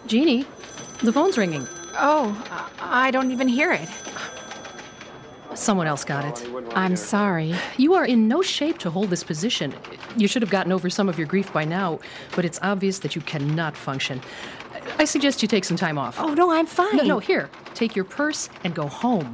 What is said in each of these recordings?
Jeannie, the phone's ringing. Oh, I don't even hear it. Someone else got it. I'm sorry. You are in no shape to hold this position. You should have gotten over some of your grief by now, but it's obvious that you cannot function. I suggest you take some time off. Oh, no, I'm fine. No, here. Take your purse and go home.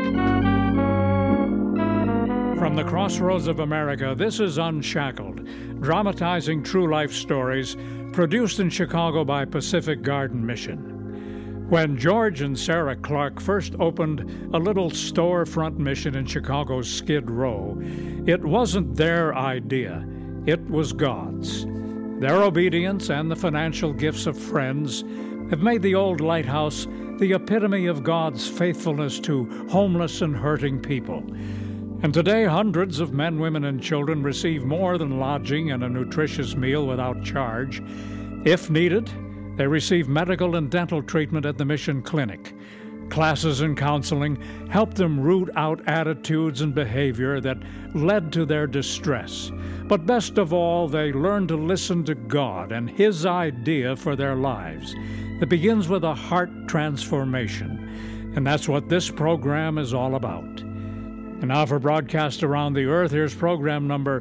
From the crossroads of America, this is Unshackled, dramatizing true life stories, produced in Chicago by Pacific Garden Mission. When George and Sarah Clark first opened a little storefront mission in Chicago's Skid Row, it wasn't their idea, it was God's. Their obedience and the financial gifts of friends have made the old lighthouse the epitome of God's faithfulness to homeless and hurting people. And today, hundreds of men, women, and children receive more than lodging and a nutritious meal without charge. If needed, they receive medical and dental treatment at the Mission Clinic. Classes and counseling help them root out attitudes and behavior that led to their distress. But best of all, they learn to listen to God and His idea for their lives. It begins with a heart transformation. And that's what this program is all about. And now for broadcast around the earth, here's program number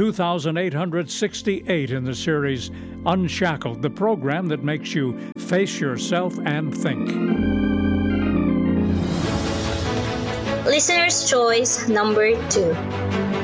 2868 in the series Unshackled, the program that makes you face yourself and think. Listener's Choice number 2.